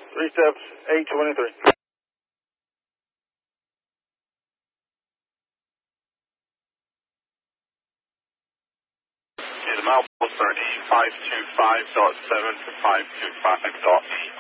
3 steps, 823. Okay, the mile starting 525.7 to 525.8.